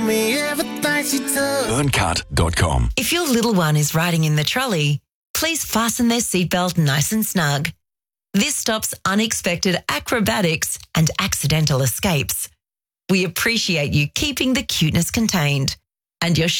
Uncut.com. If your little one is riding in the trolley, please fasten their seatbelt nice and snug. This stops unexpected acrobatics and accidental escapes. We appreciate you keeping the cuteness contained, and your